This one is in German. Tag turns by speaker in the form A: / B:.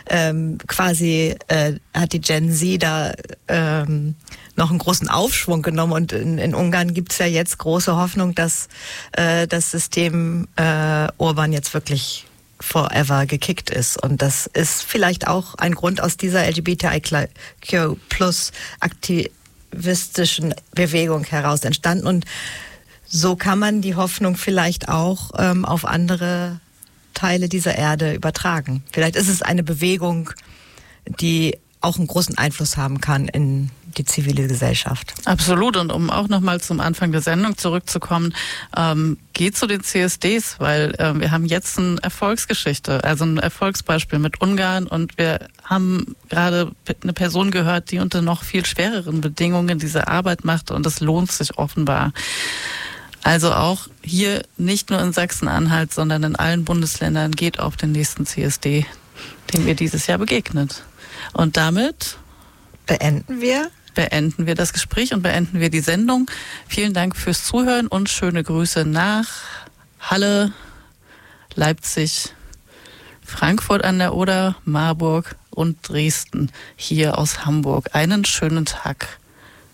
A: quasi hat die Gen Z da noch einen großen Aufschwung genommen und in Ungarn gibt's ja jetzt große Hoffnung, dass das System Orban jetzt wirklich forever gekickt ist. Und das ist vielleicht auch ein Grund aus dieser LGBTIQ+ aktivistischen Bewegung heraus entstanden. Und so kann man die Hoffnung vielleicht auch auf andere Teile dieser Erde übertragen. Vielleicht ist es eine Bewegung, die auch einen großen Einfluss haben kann in die zivile Gesellschaft.
B: Absolut. Und um auch nochmal zum Anfang der Sendung zurückzukommen, geht zu den CSDs, weil wir haben jetzt eine Erfolgsgeschichte, also ein Erfolgsbeispiel mit Ungarn, und wir haben gerade eine Person gehört, die unter noch viel schwereren Bedingungen diese Arbeit macht, und es lohnt sich offenbar. Also auch hier nicht nur in Sachsen-Anhalt, sondern in allen Bundesländern geht auf den nächsten CSD, dem wir dieses Jahr begegnet. Und damit beenden wir das Gespräch und beenden wir die Sendung. Vielen Dank fürs Zuhören und schöne Grüße nach Halle, Leipzig, Frankfurt an der Oder, Marburg und Dresden hier aus Hamburg. Einen schönen Tag.